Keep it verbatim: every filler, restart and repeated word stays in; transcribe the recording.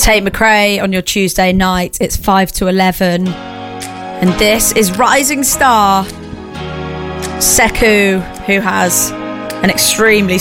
Tate McRae on your Tuesday night. It's five to eleven. And this is rising star Sekou, who has an extremely